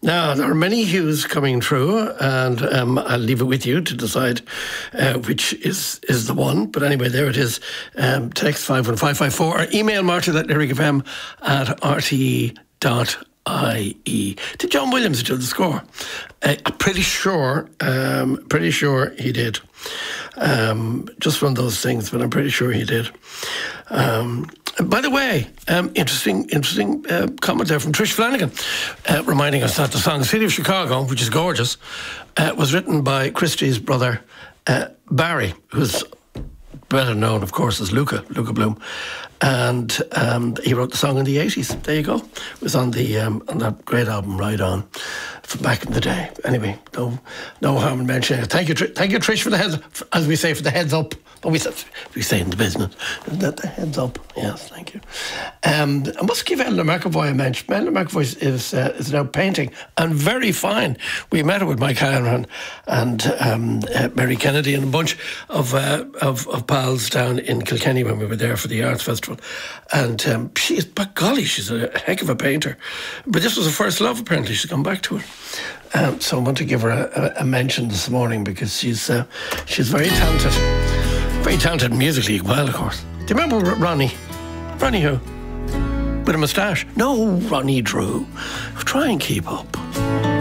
Now, there are many hues coming through, and I'll leave it with you to decide which is the one. But anyway, there it is. Text 51554 or email martin@lyricfm@rte.ie. Did John Williams do the score? I'm pretty sure he did. Just one of those things, but I'm pretty sure he did. By the way, interesting comment there from Trish Flanagan, reminding us that the song City of Chicago, which is gorgeous, was written by Christie's brother Barry, who's better known, of course, as Luca Bloom. And he wrote the song in the 80s. There you go. It was on that great album Ride On from back in the day. Anyway, no harm in mentioning it. Thank you, Trish, for the heads, as we say, for the heads up. But we say in the business, that the heads up. Yes, thank you. I must give Eleanor McAvoy a mention. Eleanor McAvoy is now painting and very fine. We met her with Mike Hanrahan and Mary Kennedy and a bunch of pals down in Kilkenny when we were there for the Arts Festival. And by golly, she's a heck of a painter. But this was her first love, apparently. She's gone back to it. So I want to give her a mention this morning because she's very talented. Very talented musically, well, of course. Do you remember Ronnie? Ronnie who? With a moustache? No, Ronnie Drew. Try and keep up.